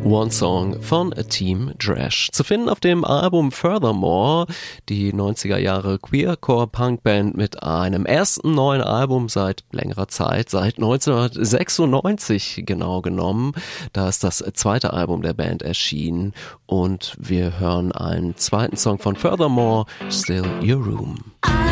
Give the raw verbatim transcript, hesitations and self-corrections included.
One Song von Team Drash. Zu finden auf dem Album Furthermore, die neunziger Jahre Queercore-Punk-Band mit einem ersten neuen Album seit längerer Zeit, seit neunzehnhundertsechsundneunzig genau genommen. Da ist das zweite Album der Band erschienen und wir hören einen zweiten Song von Furthermore, Still Your Room.